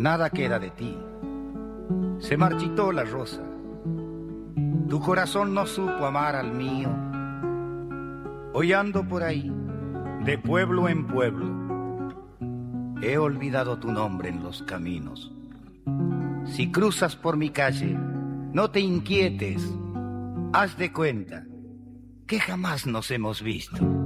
Nada queda de ti. Se marchitó la rosa. Tu corazón no supo amar al mío. Hoy ando por ahí, de pueblo en pueblo. He olvidado tu nombre en los caminos. Si cruzas por mi calle, no te inquietes. Haz de cuenta que jamás nos hemos visto.